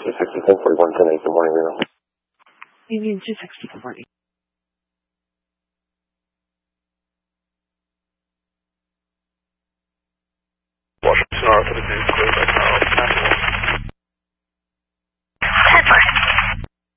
260, 1041, 10 8, good morning, Reno. Union 260, good morning. Washington, Arthur,